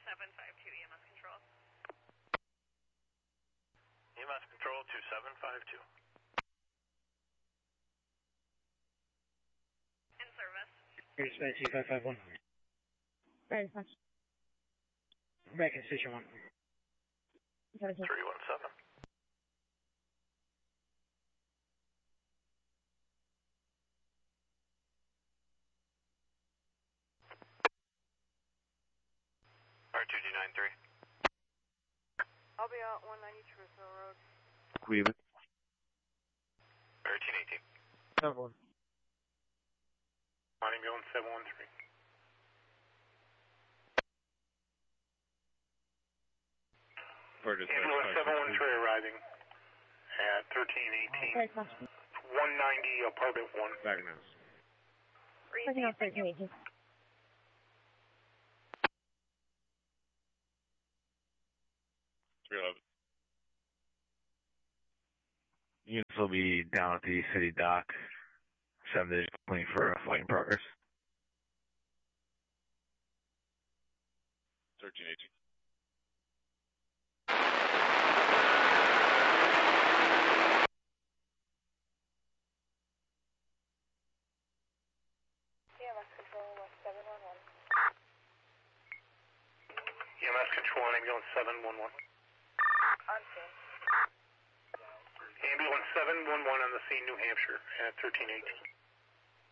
2752 EMS control. EMS control 2752. In service. Here's 2551. Very much. Back in station 1. 317. R2D93. I'll be out 190 Truthville Road. Cleveland. 1318. 7-1. Ambulance 713. Ambulance 713 arriving at 1318. Very much. 190 apartment 1. Diagnosed. Working on 1318. Units will be down at the city dock. 7 days clean for a flight in progress. 1318. EMS control 711. EMS control ambulance 711. On scene. Ambulance 711 on the scene, New Hampshire at 1318.